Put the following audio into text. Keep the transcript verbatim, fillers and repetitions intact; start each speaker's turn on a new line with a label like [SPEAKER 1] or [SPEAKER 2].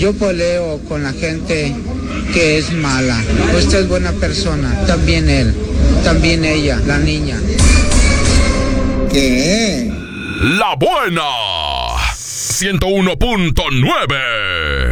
[SPEAKER 1] Yo peleo con la gente que es mala. Usted es buena persona, también él, también ella, la niña.
[SPEAKER 2] ¿Qué? La Buena ciento uno punto nueve.